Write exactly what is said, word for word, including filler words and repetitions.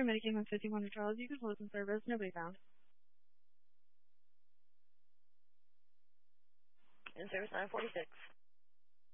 paramedic came on fifty-one to Charles. You can close in service. Nobody found. In service nine forty-six.